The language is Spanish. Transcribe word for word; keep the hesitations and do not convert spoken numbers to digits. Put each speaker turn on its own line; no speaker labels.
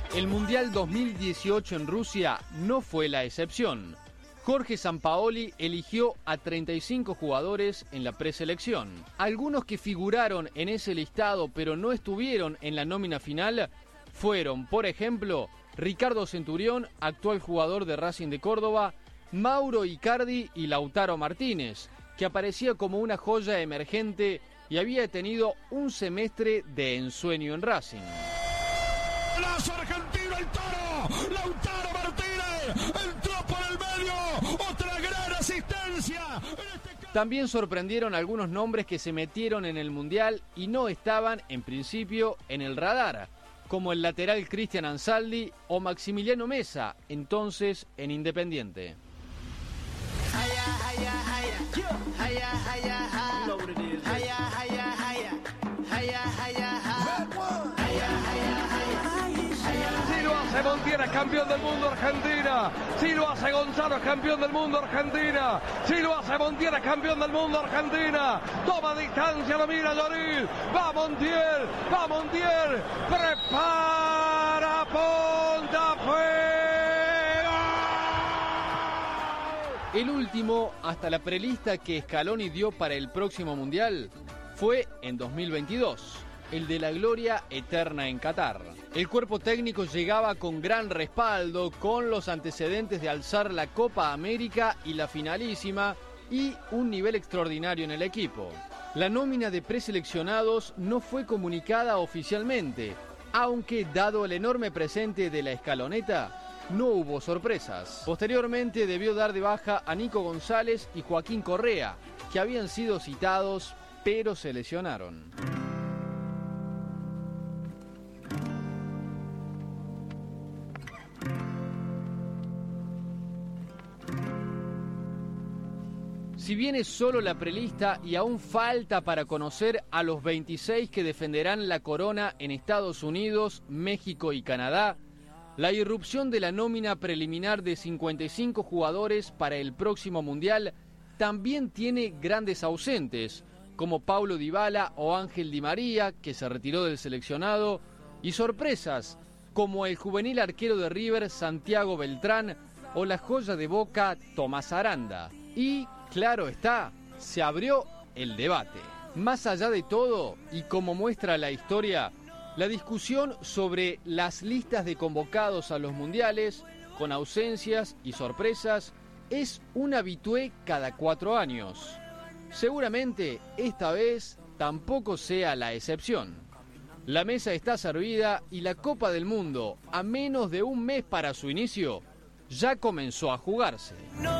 El Mundial dos mil dieciocho en Rusia no fue la excepción. Jorge Sampaoli eligió a treinta y cinco jugadores en la preselección. Algunos que figuraron en ese listado pero no estuvieron en la nómina final fueron, por ejemplo, Ricardo Centurión, actual jugador de Racing de Córdoba, Mauro Icardi y Lautaro Martínez, que aparecía como una joya emergente y había tenido un semestre de ensueño en Racing.
¡Golazo argentino, el Toro! ¡Lautaro Martínez! ¡Entró por el medio! ¡Otra gran asistencia! Este...
También sorprendieron algunos nombres que se metieron en el Mundial y no estaban, en principio, en el radar, como el lateral Cristian Ansaldi o Maximiliano Mesa, entonces en Independiente.
Si Montiel es campeón del mundo, Argentina. Si lo hace Gonzalo es campeón del mundo, Argentina. Si lo hace Montiel es campeón del mundo, Argentina. Toma distancia, lo mira Lloril. Va Montiel, va Montiel. Prepara, punta, fuego.
El último, hasta la prelista que Scaloni dio para el próximo Mundial, fue en dos mil veintidós. El de la gloria eterna en Qatar. El cuerpo técnico llegaba con gran respaldo, con los antecedentes de alzar la Copa América y la finalísima, y un nivel extraordinario en el equipo. La nómina de preseleccionados no fue comunicada oficialmente, aunque dado el enorme presente de la escaloneta, no hubo sorpresas. Posteriormente debió dar de baja a Nico González y Joaquín Correa, que habían sido citados, pero se lesionaron. Si bien es solo la prelista y aún falta para conocer a los veintiséis que defenderán la corona en Estados Unidos, México y Canadá, la irrupción de la nómina preliminar de cincuenta y cinco jugadores para el próximo Mundial también tiene grandes ausentes, como Paulo Dybala o Ángel Di María, que se retiró del seleccionado, y sorpresas, como el juvenil arquero de River, Santiago Beltrán, o la joya de Boca, Tomás Aranda. Y claro está, se abrió el debate. Más allá de todo, y como muestra la historia, la discusión sobre las listas de convocados a los mundiales, con ausencias y sorpresas, es un habitué cada cuatro años. Seguramente esta vez tampoco sea la excepción. La mesa está servida y la Copa del Mundo, a menos de un mes para su inicio, ya comenzó a jugarse. No.